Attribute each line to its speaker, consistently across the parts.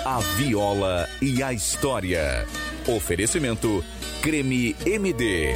Speaker 1: A viola e a história. Oferecimento Creme MD.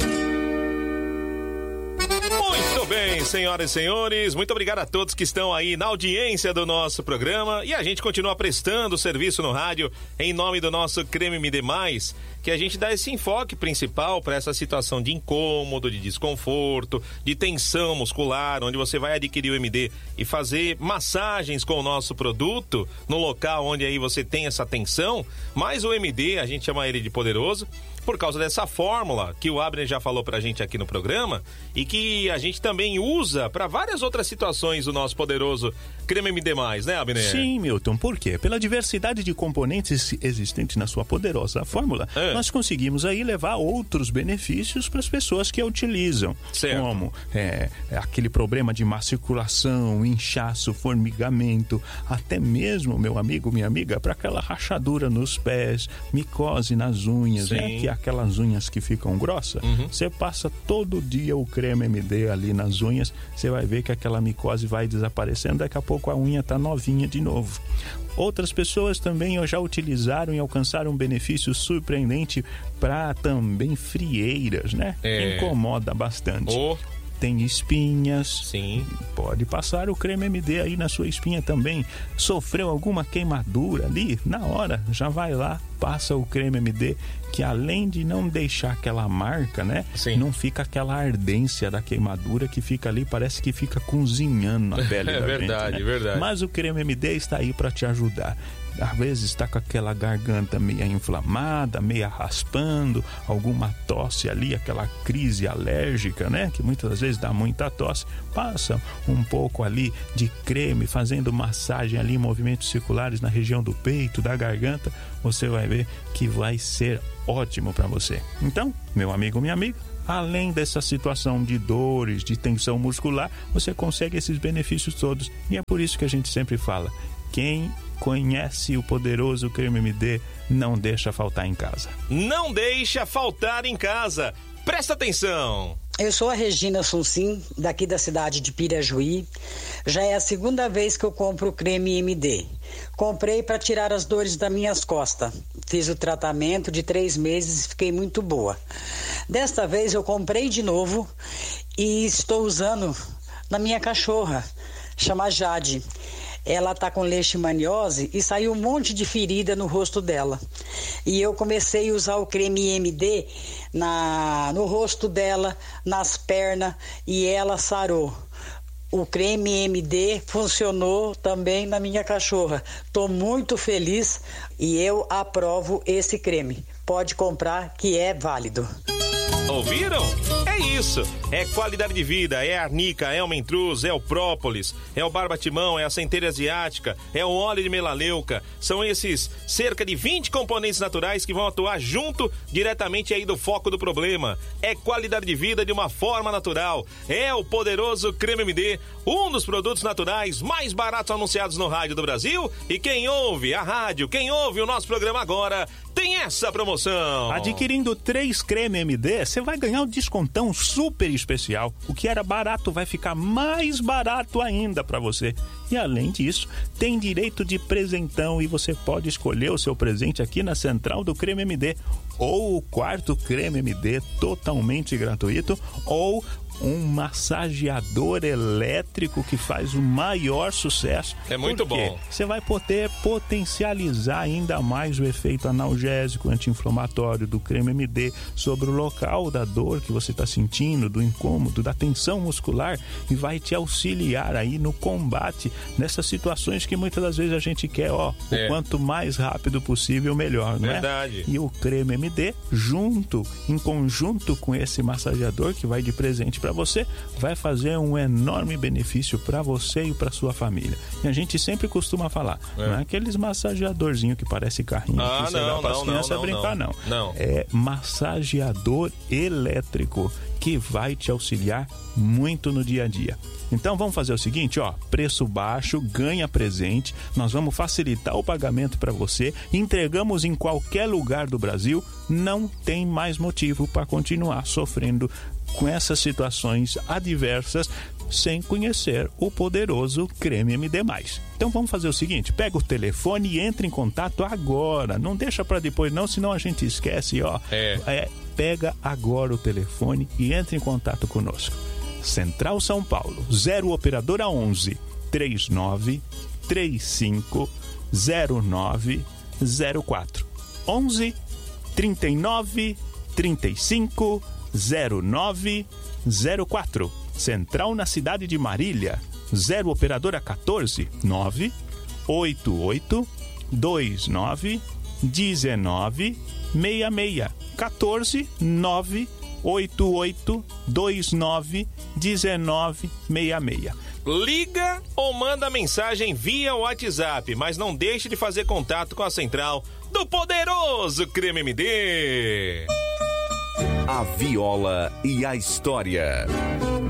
Speaker 2: Muito bem, senhoras e senhores, muito obrigado a todos que estão aí na audiência do nosso programa, e a gente continua prestando serviço no rádio em nome do nosso Creme MD+, que a gente dá esse enfoque principal para essa situação de incômodo, de desconforto, de tensão muscular, onde você vai adquirir o MD e fazer massagens com o nosso produto no local onde aí você tem essa tensão. Mas o MD, a gente chama ele de poderoso por causa dessa fórmula que o Abner já falou pra gente aqui no programa e que a gente também usa para várias outras situações o nosso poderoso Creme MD+, né, Abner?
Speaker 3: Sim, Milton, por quê? Pela diversidade de componentes existentes na sua poderosa fórmula, nós conseguimos aí levar outros benefícios para as pessoas que a utilizam.
Speaker 2: Certo.
Speaker 3: Como aquele problema de má circulação, inchaço, formigamento, até mesmo, meu amigo, minha amiga, para aquela rachadura nos pés, micose nas unhas, né? Que é aquelas unhas que ficam grossas. Você passa todo dia o creme MD ali nas unhas, você vai ver que aquela micose vai desaparecendo, daqui a pouco a unha tá novinha de novo. Outras pessoas também já utilizaram e alcançaram um benefício surpreendente para também frieiras, né? Incomoda bastante. Tem espinhas.
Speaker 2: Sim.
Speaker 3: Pode passar o creme MD aí na sua espinha também. Sofreu alguma queimadura ali? Na hora, já vai lá, passa o creme MD, que além de não deixar aquela marca, né?
Speaker 2: Sim.
Speaker 3: Não fica aquela ardência da queimadura que fica ali, parece que fica cozinhando na pele da
Speaker 2: verdade,
Speaker 3: gente, né?
Speaker 2: verdade.
Speaker 3: Mas o creme MD está aí para te ajudar. Às vezes está com aquela garganta meia inflamada, meia raspando, alguma tosse ali, aquela crise alérgica, né? Que muitas vezes dá muita tosse. Passa um pouco ali de creme, fazendo massagem ali, movimentos circulares na região do peito, da garganta. Você vai ver que vai ser ótimo para você. Então, meu amigo, minha amiga, além dessa situação de dores, de tensão muscular, você consegue esses benefícios todos. E é por isso que a gente sempre fala, quem conhece o poderoso Creme MD não deixa faltar em casa.
Speaker 2: Não deixa faltar em casa. Presta atenção.
Speaker 4: Eu sou a Regina Suncim, daqui da cidade de Pirajuí. Já é a segunda vez que eu compro o creme MD. Comprei para tirar as dores das minhas costas. Fiz o tratamento de 3 meses e fiquei muito boa. Desta vez eu comprei de novo e estou usando na minha cachorra, chama Jade. Ela tá com leishmaniose e saiu um monte de ferida no rosto dela. E eu comecei a usar o creme MD no rosto dela, nas pernas, e ela sarou. O creme MD funcionou também na minha cachorra. Tô muito feliz e eu aprovo esse creme. Pode comprar que é válido.
Speaker 2: Ouviram? É isso. É qualidade de vida, é a arnica, é o mentruz, é o própolis, é o barbatimão, é a centeira asiática, é o óleo de melaleuca. São esses cerca de 20 componentes naturais que vão atuar junto diretamente aí do foco do problema. É qualidade de vida de uma forma natural. É o poderoso Creme MD, um dos produtos naturais mais baratos anunciados no rádio do Brasil. E quem ouve a rádio, quem ouve o nosso programa agora, tem essa promoção.
Speaker 3: Adquirindo 3 creme MD, você vai ganhar um descontão super especial. O que era barato vai ficar mais barato ainda para você. E além disso, tem direito de presentão e você pode escolher o seu presente aqui na Central do Creme MD. Ou o quarto creme MD totalmente gratuito, ou um massageador elétrico que faz o maior sucesso.
Speaker 2: É muito bom.
Speaker 3: Você vai poder potencializar ainda mais o efeito analgésico, anti-inflamatório do creme MD sobre o local da dor que você está sentindo, do incômodo, da tensão muscular, e vai te auxiliar aí no combate nessas situações que muitas das vezes a gente quer, o quanto mais rápido possível, melhor, não é?
Speaker 2: Verdade.
Speaker 3: E o creme MD, em conjunto com esse massageador que vai de presente para você, vai fazer um enorme benefício para você e para sua família. E a gente sempre costuma falar, não é aqueles massageadorzinhos que parece carrinho que você dá para as crianças brincar, não. É massageador elétrico que vai te auxiliar muito no dia a dia. Então vamos fazer o seguinte, preço baixo, ganha presente, nós vamos facilitar o pagamento para você, entregamos em qualquer lugar do Brasil, não tem mais motivo para continuar sofrendo com essas situações adversas sem conhecer o poderoso Creme MD+. Então vamos fazer o seguinte, pega o telefone e entra em contato agora, não deixa para depois não, senão a gente esquece, ó. Pega agora o telefone e entra em contato conosco. Central São Paulo, 0 operadora 11 39 35 09 04 11 39 35 09 04. Central na cidade de Marília, 0 operadora 14 9 88 29 19 66 14 9 88 29 19 66.
Speaker 2: Liga ou manda mensagem via WhatsApp, mas não deixe de fazer contato com a central do poderoso Creme MD.
Speaker 1: A viola e a história.